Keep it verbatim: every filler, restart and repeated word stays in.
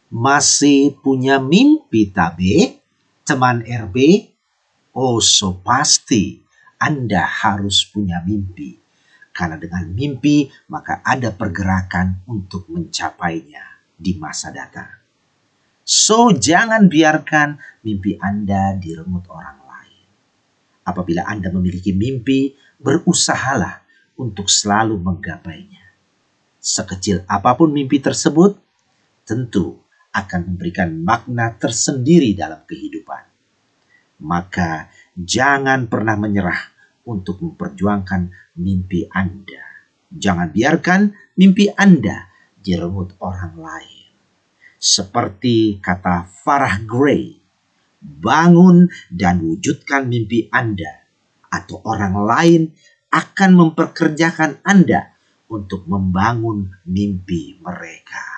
Masih punya mimpi tabe, teman R B? Oh, so pasti Anda harus punya mimpi. Karena dengan mimpi, maka ada pergerakan untuk mencapainya di masa datang. So, jangan biarkan mimpi Anda direnggut orang lain. Apabila Anda memiliki mimpi, berusahalah untuk selalu menggapainya. Sekecil apapun mimpi tersebut, tentu akan memberikan makna tersendiri dalam kehidupan. Maka jangan pernah menyerah untuk memperjuangkan mimpi Anda. Jangan biarkan mimpi Anda direnggut orang lain. Seperti kata Farah Gray, bangun dan wujudkan mimpi Anda, atau orang lain akan memperkerjakan Anda untuk membangun mimpi mereka.